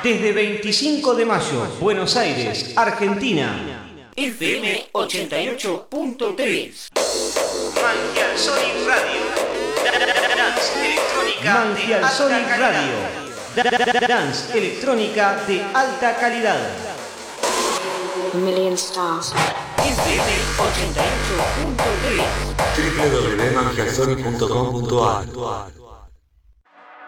Desde 25 de mayo, Buenos Aires, Argentina. FM 88.3. Mangial Sonic Radio. Dance electrónica. Mangial Sonic Radio. Dance electrónica de alta calidad. A million stars. FM 88.3. www.mangialsonic.com.ar